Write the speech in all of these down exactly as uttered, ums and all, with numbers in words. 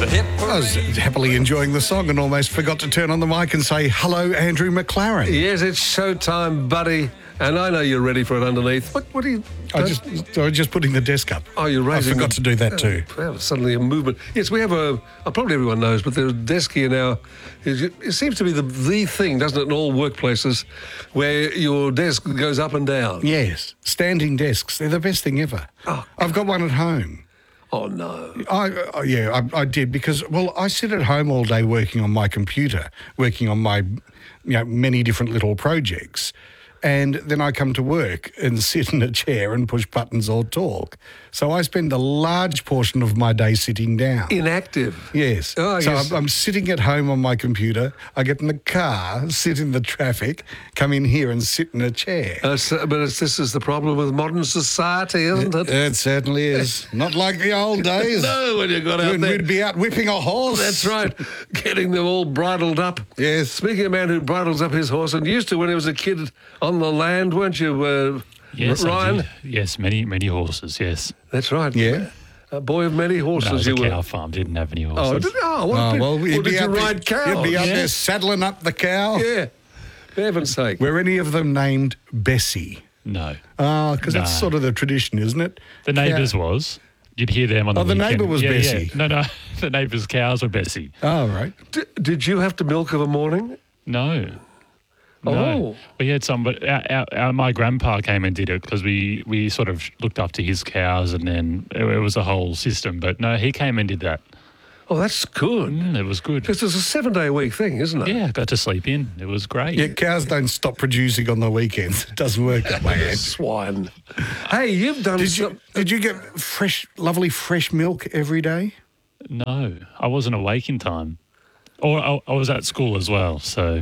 hip I was happily enjoying the song and almost forgot to turn on the mic and say, hello, Andrew McLaren. Yes, it's showtime, buddy. And I know you're ready for it underneath. What, what are you... I just, I was just putting the desk up. Oh, you're raising... I forgot the, to do that too. Oh, suddenly a movement. Yes, we have a... Oh, probably everyone knows, but there's a desk here now. It seems to be the, the thing, doesn't it, in all workplaces, where your desk goes up and down. Yes, standing desks. They're the best thing ever. Oh, I've got one at home. Oh, no. I, uh, yeah, I, I did because, well, I sit at home all day working on my computer, working on my, you know, many different little projects. And then I come to work and sit in a chair and push buttons or talk. So I spend a large portion of my day sitting down. Inactive. Yes. Oh, so yes. I'm, I'm sitting at home on my computer. I get in the car, sit in the traffic, come in here and sit in a chair. Uh, so, but it's, this is the problem with modern society, isn't it? It certainly is. Not like the old days. No, when you got out When there. we'd be out whipping a horse. That's right. Getting them all bridled up. Yes. Speaking of a man who bridles up his horse, and used to when he was a kid on the land, weren't you, uh, Yes, I Ryan? did. Yes, many, many horses, yes. That's right. Yeah. A boy of many horses No, it was you a were. cow farm, didn't have any Oh, horses. did, oh, what Oh, a bit- well, or you'd did be you up ride there, cows? You'd be up Yeah. there saddling up the cow. Yeah. For heaven's sake. Were any of them named Bessie? No. Oh, because that's No. sort of the tradition, isn't it? The neighbours Cow- was. You'd hear them on the Oh, the weekend. neighbour was yeah, Bessie. Yeah. No, no. The neighbours' cows were Bessie. Oh, right. D- did you have to milk of a morning? No. Oh. No. We had some, but our, our, our, my grandpa came and did it because we, we sort of looked after his cows and then it, it was a whole system. But no, he came and did that. Oh, that's good. Mm, it was good. Because it's a seven-day-a-week thing, isn't it? Yeah, got to sleep in. It was great. Yeah, cows don't stop producing on the weekends. It doesn't work that way. Ed. Swine. Hey, you've done Did some... you, did you get fresh, lovely fresh milk every day? No, I wasn't awake in time. Or I, I was at school as well, so...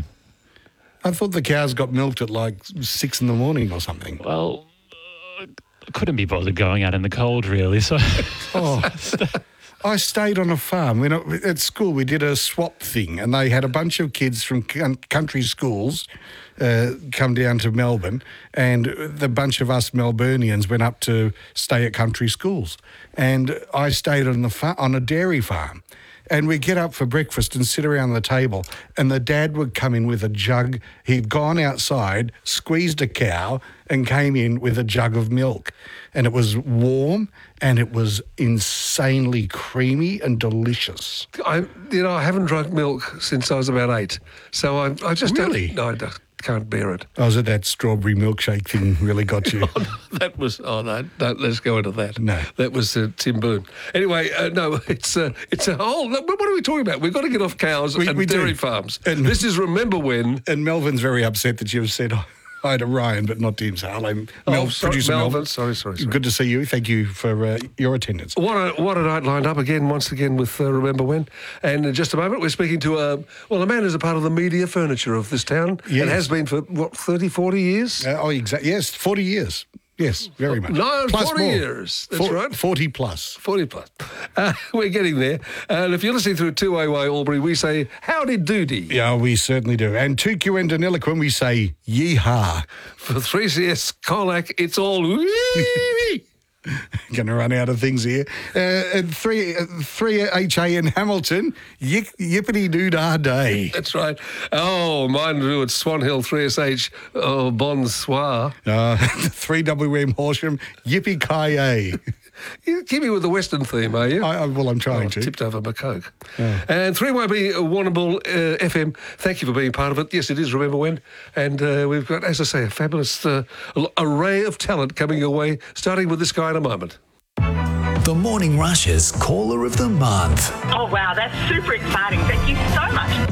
I thought the cows got milked at like six in the morning or something. Well, uh, I couldn't be bothered going out in the cold, really. So, Oh, I stayed on a farm. You know, at school, we did a swap thing, and they had a bunch of kids from c- country schools uh, come down to Melbourne, and the bunch of us Melburnians went up to stay at country schools. And I stayed on the fa- on a dairy farm. And we'd get up for breakfast and sit around the table, and the dad would come in with a jug. He'd gone outside, squeezed a cow, and came in with a jug of milk. And it was warm, and it was insanely creamy and delicious. I, you know, I haven't drunk milk since I was about eight. So I, I just Really? don't... No, I don't- can't bear it. I was at that strawberry milkshake thing really got you. That was... Oh, no, don't, let's go into that. No. That was uh, Tim Boone. Anyway, uh, no, it's, uh, it's a whole... What are we talking about? We've got to get off cows We- and we do. dairy farms. And- this is Remember When... And Melvin's very upset that you've said hi to Ryan, but not to him. So hello, Mel, Oh, sorry, producer Melvin. Melvin. Sorry, sorry, sorry. Good to see you. Thank you for uh, your attendance. What a, what a night lined up again, once again, with uh, Remember When. And in just a moment, we're speaking to, uh, well, a man who's a part of the media furniture of this town. Yes. And has been for, what, thirty, forty years? Uh, oh, exactly. Yes, forty years. Yes, very much. No, Plus forty more. years. That's For- right. forty plus. forty plus. Uh, we're getting there. And if you're listening through two A Y Albury, we say, howdy doody. Yeah, we certainly do. And two Q N Deniliquin, we say yeehaw. For three C S Colac, it's all wee. Going to run out of things here. Uh, and three, uh, three H A in Hamilton, yip, yippity doo dah day. That's right. Oh, mine do at Swan Hill, three S H, oh, bonsoir. Uh, three W M Horsham, yippee ki You keep me with the Western theme, are you? I, I, well, I'm trying Oh, to. tipped over my Coke. And three Y B Warrnambool uh, F M, thank you for being part of it. Yes, it is Remember When. And uh, we've got, as I say, a fabulous uh, array of talent coming your way, starting with this guy in a moment. The Morning Rush's Caller of the Month. Oh, wow, that's super exciting. Thank you so much.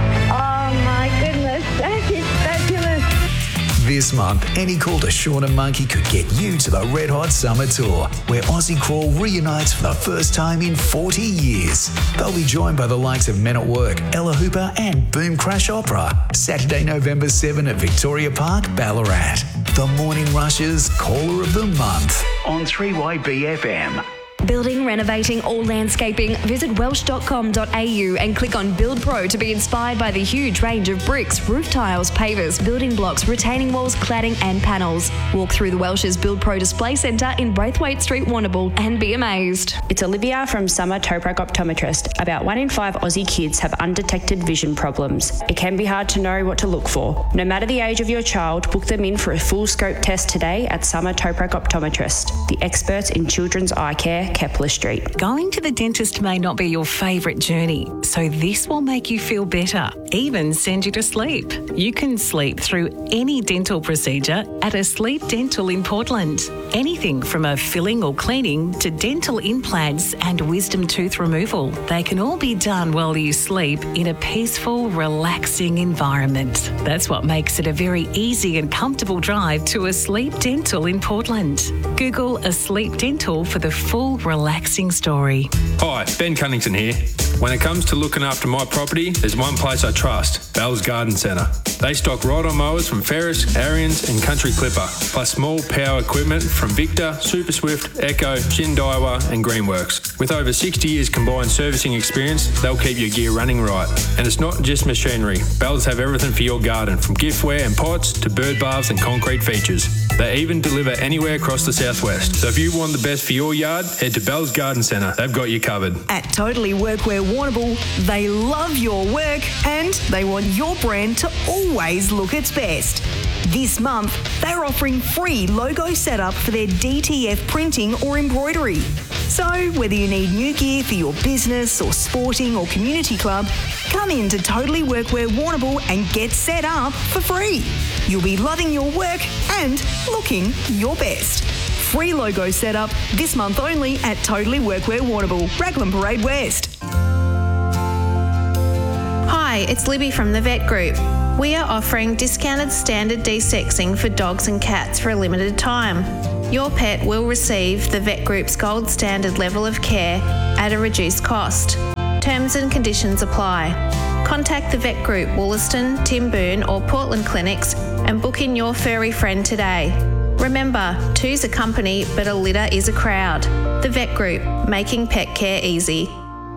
Oh my goodness, that is fabulous. This month, any call to Sean and Monkey could get you to the Red Hot Summer Tour, where Aussie Crawl reunites for the first time in forty years. They'll be joined by the likes of Men at Work, Ella Hooper and Boom Crash Opera. Saturday, November seventh at Victoria Park, Ballarat. The Morning Rush's Caller of the Month on three Y B F M. Building, renovating or landscaping? Visit welsh dot com dot a u and click on Build Pro to be inspired by the huge range of bricks, roof tiles, pavers, building blocks, retaining walls, cladding and panels. Walk through the Welsh's Build Pro Display Centre in Braithwaite Street, Warrnambool and be amazed. It's Olivia from Summer Toprac Optometrist. About one in five Aussie kids have undetected vision problems. It can be hard to know what to look for. No matter the age of your child, book them in for a full scope test today at Summer Toprac Optometrist, the experts in children's eye care, Kepler Street. Going to the dentist may not be your favourite journey, so this will make you feel better, even send you to sleep. You can sleep through any dental procedure at a Sleep Dental in Portland. Anything from a filling or cleaning to dental implants and wisdom tooth removal. They can all be done while you sleep in a peaceful, relaxing environment. That's what makes it a very easy and comfortable drive to a Sleep Dental in Portland. Google a Sleep Dental for the full relaxing story. Hi, Ben Cunnington here. When it comes to looking after my property, there's one place I trust, Bell's Garden Centre. They stock ride-on mowers from Ferris, Ariens and Country Clipper, plus small power equipment from Victor, Super Swift, Echo, Shin Daiwa and Greenworks. With over sixty years combined servicing experience, they'll keep your gear running right. And it's not just machinery. Bells have everything for your garden, from giftware and pots to bird baths and concrete features. They even deliver anywhere across the southwest. So if you want the best for your yard, head to Bell's Garden Centre. They've got you covered. At Totally Workwear Warrnambool, they love your work and they want your brand to always look its best. This month, they're offering free logo setup for their D T F printing or embroidery. So whether you need new gear for your business or sporting or community club, come in to Totally Workwear Warrnambool and get set up for free. You'll be loving your work and looking your best. Free logo setup this month only at Totally Workwear Warrnambool, Raglan Parade West. Hi, it's Libby from the Vet Group. We are offering discounted standard desexing for dogs and cats for a limited time. Your pet will receive the Vet Group's gold standard level of care at a reduced cost. Terms and conditions apply. Contact the Vet Group, Wollaston, Timboon or Portland clinics and book in your furry friend today. Remember, two's a company, but a litter is a crowd. The Vet Group, making pet care easy.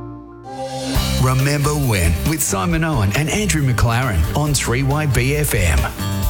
Remember When with Simon Owen and Andrew McLaren on three Y B F M.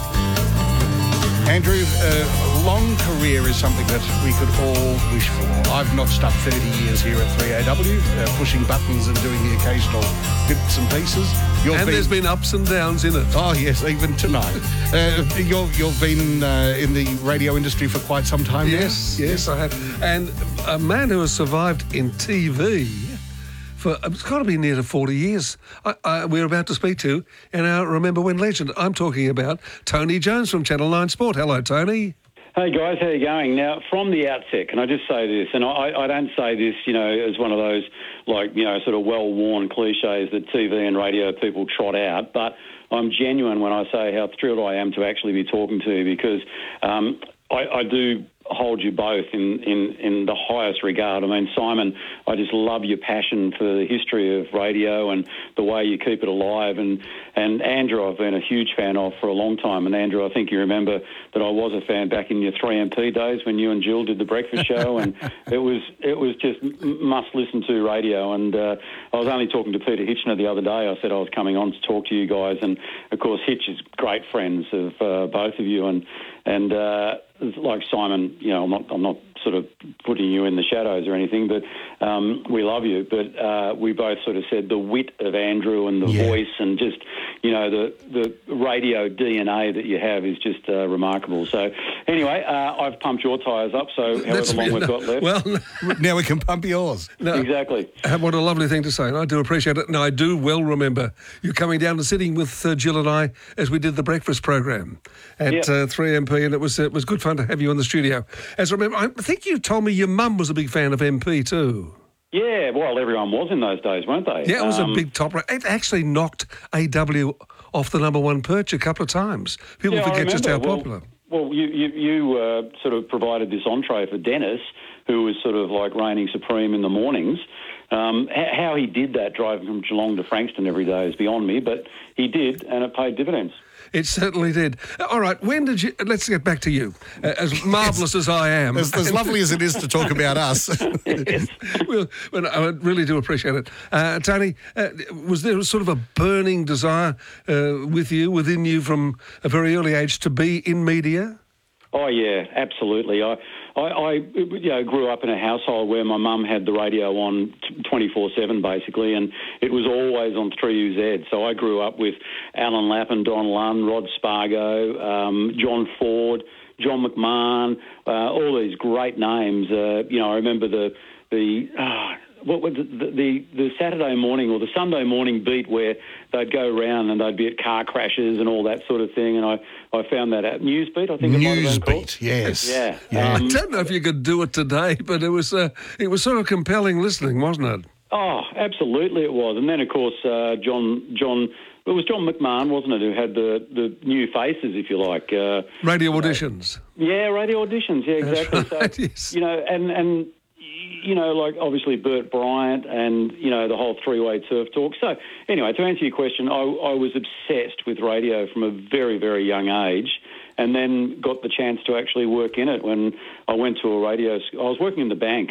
Andrew, uh, long career is something that we could all wish for. I've notched up thirty years here at three A W, uh, pushing buttons and doing the occasional bits and pieces. You've and been, there's been ups and downs in it. Oh, yes, even tonight. uh, you're, you've been uh, in the radio industry for quite some time yes, now? Yes, yes, I have. And a man who has survived in T V for, it's got to be near to forty years, I, I, we're about to speak to in our Remember When legend. I'm talking about Tony Jones from Channel nine Sport. Hello, Tony. Hey guys, how are you going? Now, from the outset, can I just say this, and I, I don't say this, you know, as one of those, like, you know, sort of well-worn cliches that T V and radio people trot out, but I'm genuine when I say how thrilled I am to actually be talking to you because um, I, I do hold you both in, in, in the highest regard. I mean, Simon, I just love your passion for the history of radio and the way you keep it alive. And, and Andrew, I've been a huge fan of for a long time. And Andrew, I think you remember that I was a fan back in your three M P days when you and Jill did the breakfast show. And it was it was just must listen to radio. And uh, I was only talking to Peter Hitchener the other day. I said I was coming on to talk to you guys. And, of course, Hitch is great friends of uh, both of you. And, and uh, like Simon, you know, I'm not, I'm not sort of putting you in the shadows or anything, but um, we love you. But uh, we both sort of said the wit of Andrew and the yeah. voice and just, you know, the, the radio D N A that you have is just uh, remarkable. So anyway, uh, I've pumped your tyres up, so however That's long me, we've no, got left. Well, now we can pump yours. No, exactly. What a lovely thing to say, and I do appreciate it. And I do well remember you coming down and sitting with uh, Jill and I as we did the breakfast program at yep. uh, three M P, and it was, uh, it was good fun to have you in the studio. As I remember, I think you told me your mum was a big fan of M P too. Yeah, well, everyone was in those days, weren't they? Yeah, it was um, a big top. It actually knocked A W off the number one perch a couple of times. People yeah, forget just how well, popular. Well, you you, you uh, sort of provided this entree for Dennis, who was sort of like reigning supreme in the mornings. Um, h- how he did that, driving from Geelong to Frankston every day, is beyond me, but he did, and it paid dividends. It certainly did. All right, when did you... Let's get back to you. Uh, as marvellous as I am. As, as lovely as it is to talk about us. well, well, I really do appreciate it. Uh, Tony, uh, was there sort of a burning desire uh, with you, within you from a very early age to be in media? Oh, yeah, absolutely. I, I, I you know, grew up in a household where my mum had the radio on twenty-four seven, basically, and it was always on three U Z. So I grew up with Alan Lappin, Don Lunn, Rod Spargo, um, John Ford, John McMahon, uh, all these great names. Uh, you know, I remember the... the uh, What was the, the the Saturday morning or the Sunday morning beat where they'd go around and they'd be at car crashes and all that sort of thing, and I, I found that at Newsbeat, I think it might have been called. Newsbeat, yes. Yeah. yeah. Um, I don't know if you could do it today, but it was uh, it was sort of compelling listening, wasn't it? Oh, absolutely it was. And then, of course, uh, John John it was John McMahon, wasn't it, who had the, the new faces, if you like. Uh, radio auditions. Uh, yeah, radio auditions, yeah, exactly. That's right, so, yes. You know, and... and you know, like obviously Bert Bryant and, you know, the whole three-way turf talk. So anyway, to answer your question, I, I was obsessed with radio from a very, very young age, and then got the chance to actually work in it when I went to a radio... I was working in the bank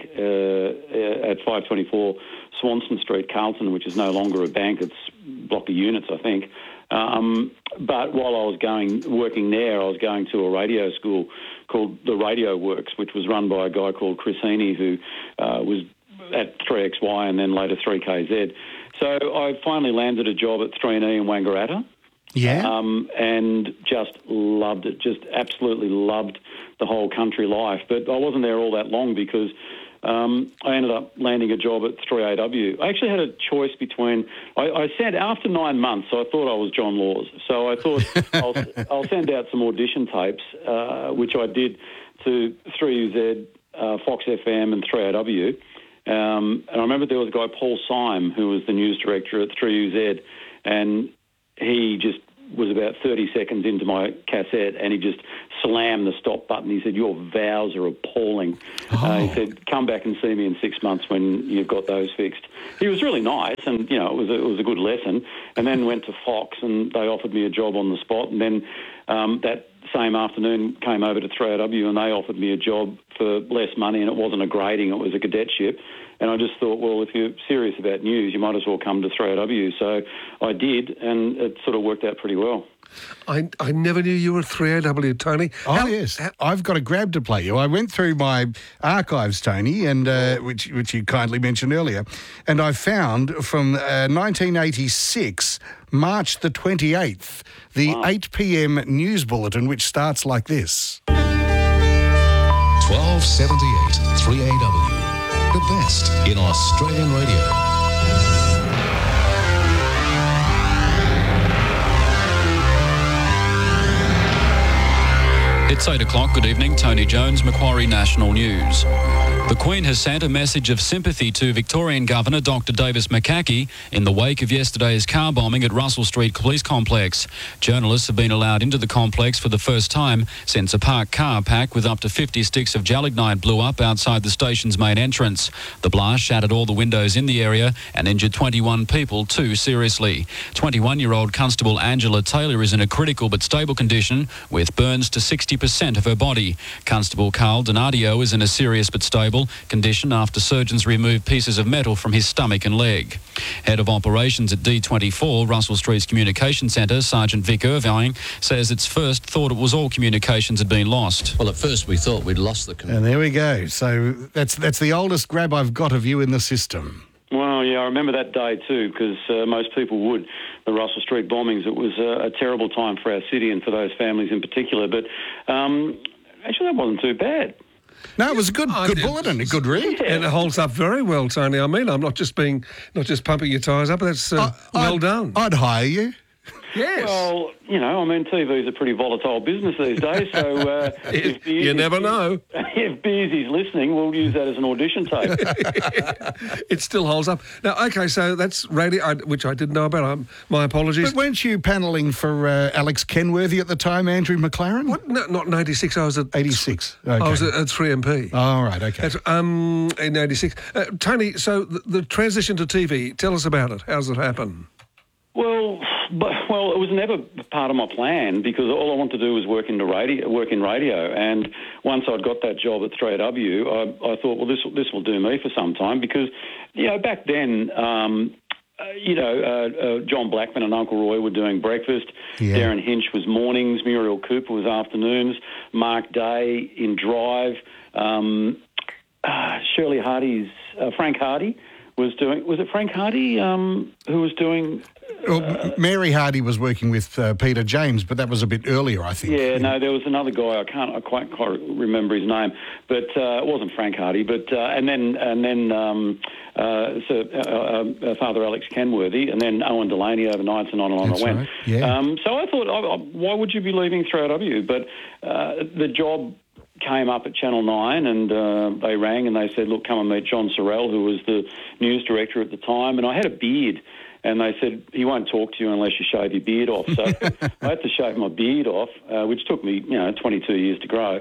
uh, at five twenty-four Swanston Street, Carlton, which is no longer a bank. It's a block of units, I think. Um, but while I was going working there, I was going to a radio school called the Radio Works, which was run by a guy called Chris Heaney, who uh, was at three X Y and then later three K Z. So I finally landed a job at three and E in Wangaratta. Yeah. Um, and just loved it, just absolutely loved the whole country life. But I wasn't there all that long because um, I ended up landing a job at three A W. I actually had a choice between... I, I said after nine months, I thought I was John Laws. So I thought I'll, I'll send out some audition tapes, uh, which I did to three U Z, uh, Fox F M and three A W. Um, and I remember there was a guy, Paul Syme, who was the news director at three U Z, and he just was about thirty seconds into my cassette and he just slammed the stop button. He said, "Your vows are appalling." Oh. Uh, he said, "Come back and see me in six months when you've got those fixed." He was really nice and, you know, it was a, it was a good lesson. And then went to Fox and they offered me a job on the spot. And then um, that same afternoon came over to three A W and they offered me a job for less money, and it wasn't a grading, it was a cadetship. And I just thought, well, if you're serious about news, you might as well come to three A W. So I did, and it sort of worked out pretty well. I, I never knew you were three A W, Tony. Oh, How, yes. How, I've got a grab to play you. I went through my archives, Tony, and uh, which which you kindly mentioned earlier, and I found from uh, nineteen eighty-six, March the twenty-eighth, the wow. eight p.m. news bulletin, which starts like this. twelve seventy-eight, three A W. The best in Australian radio. It's eight o'clock. Good evening. Tony Jones, Macquarie National News. The Queen has sent a message of sympathy to Victorian Governor Doctor Davis McCackey in the wake of yesterday's car bombing at Russell Street Police Complex. Journalists have been allowed into the complex for the first time since a parked car packed with up to fifty sticks of gelignite blew up outside the station's main entrance. The blast shattered all the windows in the area and injured twenty-one people, two seriously. twenty-one-year-old Constable Angela Taylor is in a critical but stable condition with burns to sixty percent of her body. Constable Carl Donadio is in a serious but stable condition after surgeons removed pieces of metal from his stomach and leg. Head of operations at D twenty-four, Russell Street's Communication Centre, Sergeant Vic Irvine, says its first thought it was all communications had been lost. Well, at first we thought we'd lost the communication. And there we go. So that's that's the oldest grab I've got of you in the system. Well, yeah, I remember that day too, because uh, most people would. The Russell Street bombings, it was a, a terrible time for our city and for those families in particular. But um, actually, that wasn't too bad. No, it was a good, I good did. bulletin, a good read. And it holds up very well, Tony. I mean, I'm not just being, not just pumping your tyres up. That's uh, I, well I'd, done. I'd hire you. Yes. Well, you know, I mean, T V is a pretty volatile business these days, so uh, if Beers, you never know. If Beersy's listening, we'll use that as an audition tape. It still holds up. Now, okay, so that's radio, I, which I didn't know about. Um, my apologies. But weren't you panelling for uh, Alex Kenworthy at the time, Andrew McLaren? What? No, not in eighty-six. I was at eighty-six. Okay. I was at, at three M P. Oh, right, okay. At, um, in eighty-six. Uh, Tony, so the, the transition to T V, tell us about it. How's it happen? Well, but, well, it was never part of my plan because all I wanted to do was work in the radio, work in radio. And once I'd got that job at three A W, I, I thought, well, this this will do me for some time because, you know, back then. Um, Uh, you know, uh, uh, John Blackman and Uncle Roy were doing breakfast. Yeah. Darren Hinch was mornings. Muriel Cooper was afternoons. Mark Day in Drive. Um, uh, Shirley Hardy's uh, Frank Hardy was doing. Was it Frank Hardy um, who was doing? Well, uh, Mary Hardy was working with uh, Peter James, but that was a bit earlier, I think. Yeah, no, there was another guy. I can't, I quite, quite remember his name, but uh, it wasn't Frank Hardy. But uh, and then and then um, uh, so, uh, uh, Father Alex Kenworthy, and then Owen Delaney overnight, and on and on That's I went. right, yeah. Um, so I thought, I, I, why would you be leaving three A W? But uh, the job came up at Channel nine and uh, they rang and they said, look, come and meet John Sorrell, who was the news director at the time. And I had a beard. And they said, he won't talk to you unless you shave your beard off. So I had to shave my beard off, uh, which took me, you know, twenty-two years to grow.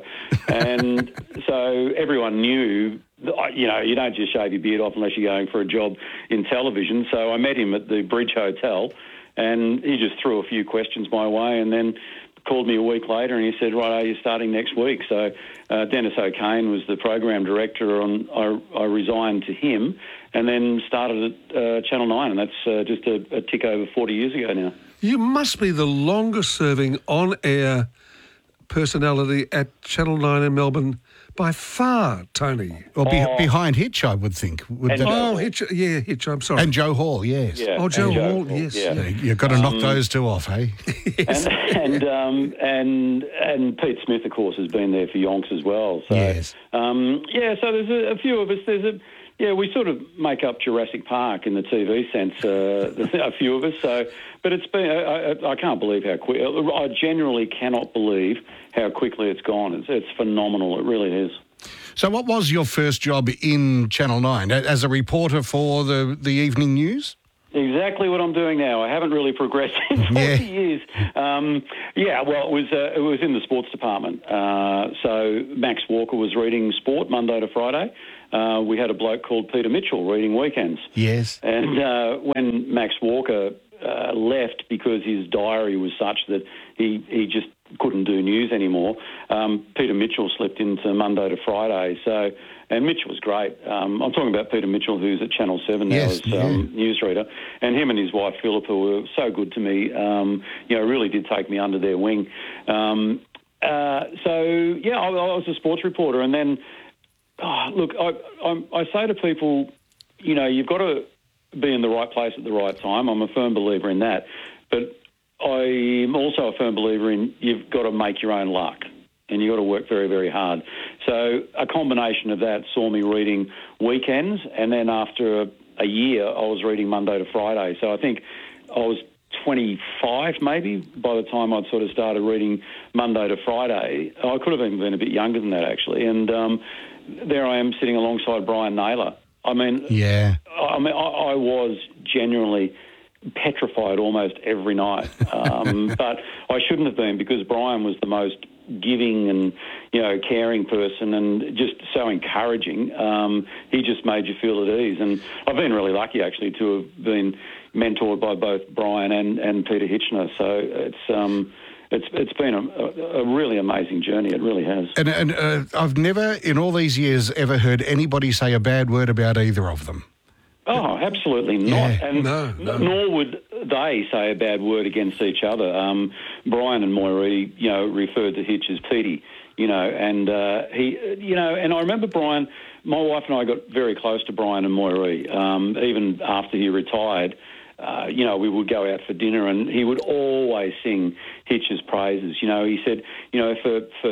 And so everyone knew, that, you know, you don't just shave your beard off unless you're going for a job in television. So I met him at the Bridge Hotel and he just threw a few questions my way and then called me a week later and he said, right, are you starting next week? So uh, Dennis O'Kane was the program director and I, I resigned to him and then started at uh, Channel nine and that's uh, just a, a tick over forty years ago now. You must be the longest serving on-air personality at Channel nine in Melbourne by far, Tony. Or be, Oh. behind Hitch, I would think. Would And that- Joe Oh, Hitch, yeah, Hitch, I'm sorry. and Joe Hall, yes. Yeah, oh, Joe and Hall, yes. yeah. Yeah, you've got to knock Um, those two off, hey? and and, um, and and Pete Smith, of course, has been there for yonks as well. So, Yes. um, yeah, so there's a, a few of us. There's a yeah, we sort of make up Jurassic Park in the T V sense. Uh, a few of us. So, but it's been. I, I, I can't believe how quick. I genuinely cannot believe how quickly it's gone. It's it's phenomenal. It really is. So what was your first job in Channel nine? A- As a reporter for the, the evening news? Exactly what I'm doing now. I haven't really progressed in forty Yeah. years. Um, yeah, well, it was uh, it was in the sports department. Uh, so Max Walker was reading sport Monday to Friday. Uh, we had a bloke called Peter Mitchell reading weekends. Yes. And uh, when Max Walker uh, left because his diary was such that he, he just couldn't do news anymore, um, Peter Mitchell slipped into Monday to Friday. So, and Mitchell was great. Um, I'm talking about Peter Mitchell, who's at Channel seven now Yes, as um, yeah. newsreader. And him and his wife, Philippa, were so good to me. Um, you know, really did take me under their wing. Um, uh, so, yeah, I, I was a sports reporter. And then, oh, look, I, I, I say to people, you know, you've got to be in the right place at the right time. I'm a firm believer in that. But I'm also a firm believer in you've got to make your own luck and you've got to work very, very hard. So a combination of that saw me reading weekends, and then after a, a year I was reading Monday to Friday. So I think I was twenty-five maybe by the time I'd sort of started reading Monday to Friday. I could have even been a bit younger than that actually. And um, there I am sitting alongside Brian Naylor. I mean, Yeah. I mean, I, I was genuinely petrified almost every night. Um, but I shouldn't have been because Brian was the most giving and, you know, caring person and just so encouraging. Um, he just made you feel at ease. And I've been really lucky, actually, to have been mentored by both Brian and, and Peter Hitchner. So it's... Um, It's it's been a, a really amazing journey. It really has. And, and uh, I've never, in all these years, ever heard anybody say a bad word about either of them. Oh, absolutely not. Yeah. And No, no. nor would they say a bad word against each other. Um, Brian and Moira, you know, referred to Hitch as Petey, you know, and uh, he, you know, and I remember Brian, my wife and I got very close to Brian and Moira, um, even after he retired. Uh, you know, we would go out for dinner and he would always sing Hitch's praises. You know, he said, you know, for, for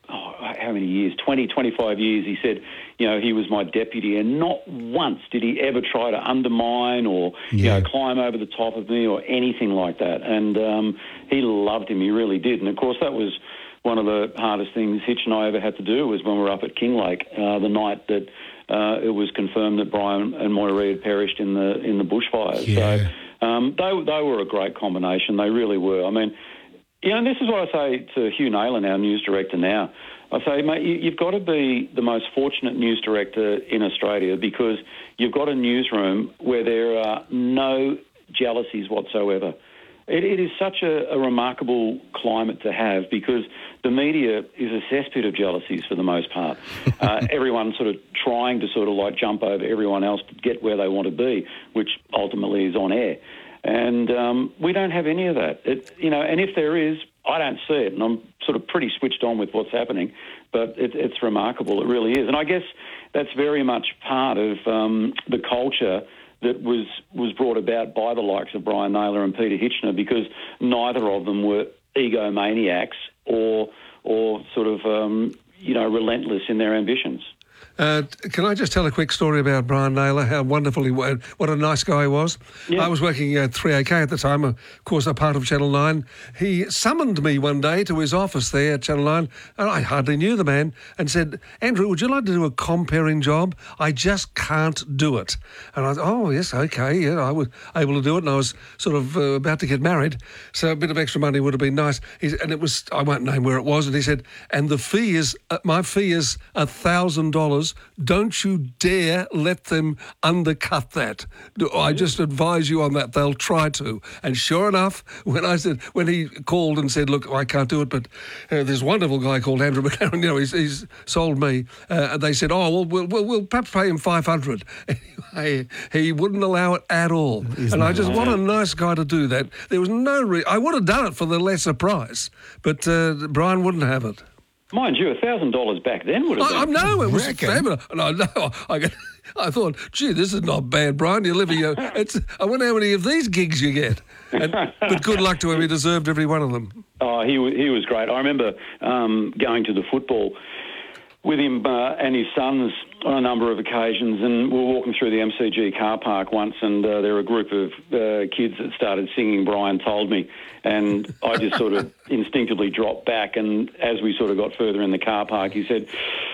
oh, how many years, twenty, twenty-five years, he said, you know, he was my deputy, and not once did he ever try to undermine or, yeah. you know, climb over the top of me or anything like that. And um, he loved him, he really did. And, of course, that was one of the hardest things Hitch and I ever had to do, was when we were up at Kinglake uh, the night that uh, it was confirmed that Brian and Moira had perished in the in the bushfires. Yeah. So um, they, they were a great combination. They really were. I mean, you know, and this is what I say to Hugh Nayland, our news director now. I say, mate, you, you've got to be the most fortunate news director in Australia, because you've got a newsroom where there are no jealousies whatsoever. It, it is such a, a remarkable climate to have, because the media is a cesspit of jealousies for the most part. Uh, everyone sort of trying to sort of like jump over everyone else to get where they want to be, which ultimately is on air. And um, we don't have any of that. It, you know, and if there is, I don't see it, and I'm sort of pretty switched on with what's happening, but it, it's remarkable. It really is. And I guess that's very much part of um, the culture that was, was brought about by the likes of Brian Naylor and Peter Hitchener, because neither of them were egomaniacs or, or sort of, um, you know, relentless in their ambitions. Uh, can I just tell a quick story about Brian Naylor, how wonderful he was, what a nice guy he was? Yeah. I was working at three A K at the time, of course, a part of Channel nine. He summoned me one day to his office there at Channel nine, and I hardly knew the man, and said, Andrew, would you like to do a comparing job? I just can't do it. And I thought, oh, yes, OK, yeah, I was able to do it, and I was sort of uh, about to get married, so a bit of extra money would have been nice. He, and it was, I won't name where it was, and he said, and the fee is, uh, my fee is one thousand dollars. Don't you dare let them undercut that. I just advise you on that. They'll try to. And sure enough, when I said, when he called and said, look, I can't do it, but uh, there's a wonderful guy called Andrew McLaren, you know, he's, he's sold me. Uh, and they said, oh, well, we'll, we'll, we'll perhaps pay him five hundred dollars. Anyway, he wouldn't allow it at all. Isn't and I just, what a nice guy to do that. There was no re- I would have done it for the lesser price, but uh, Brian wouldn't have it. Mind you, one thousand dollars back then would have been... I, I know, it was fabulous. And I know, I, I thought, gee, this is not bad, Brian. You're living a... It's, I wonder how many of these gigs you get. And, but good luck to him. He deserved every one of them. Oh, he, he was great. I remember um, going to the football with him uh, and his sons on a number of occasions, and we were walking through the M C G car park once, and uh, there were a group of uh, kids that started singing Brian Told Me, and I just sort of instinctively dropped back, and as we sort of got further in the car park, he said,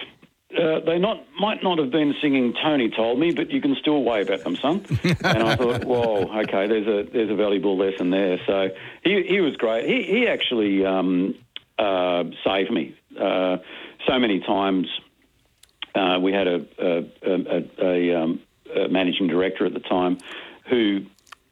uh, they not might not have been singing Tony Told Me, but you can still wave at them, son. And I thought, whoa, okay, there's a there's a valuable lesson there. So he, he was great. He, he actually um, uh, saved me. Uh, So many times uh, we had a, a, a, a, um, a managing director at the time who